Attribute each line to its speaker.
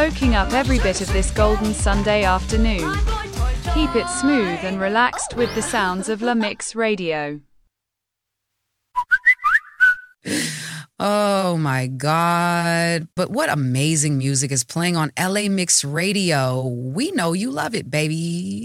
Speaker 1: soaking up every bit of this golden Sunday afternoon. Keep it smooth and relaxed with the sounds of La Mix Radio.
Speaker 2: Oh my God. But what amazing music is playing on LA Mix Radio. We know you love it, baby.